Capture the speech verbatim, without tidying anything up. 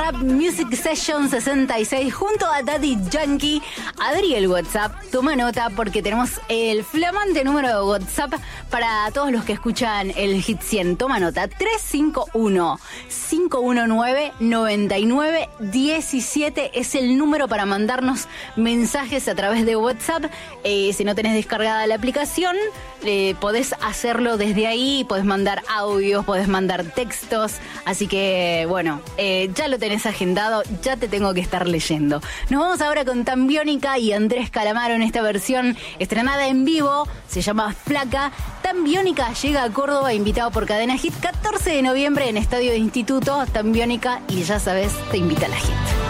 Rap Music Session sesenta y seis junto a Daddy Yankee. Abrí el WhatsApp, toma nota porque tenemos el flamante número de WhatsApp para todos los que escuchan el Hit cien. Toma nota, tres cinco uno, cinco uno nueve, nueve nueve uno siete es el número para mandarnos mensajes a través de WhatsApp. Eh, si no tenés descargada la aplicación, eh, podés hacerlo desde ahí, podés mandar audios, podés mandar textos, así que bueno, eh, ya lo tenés agendado, ya te tengo que estar leyendo. Nos vamos ahora con Tambiónica y Andrés Calamaro en esta versión estrenada en vivo, se llama Flaca. Tambiónica llega a Córdoba, invitado por Cadena Hit, catorce de noviembre en Estadio de Instituto. Tambiónica, y ya sabes, te invita a la Hit.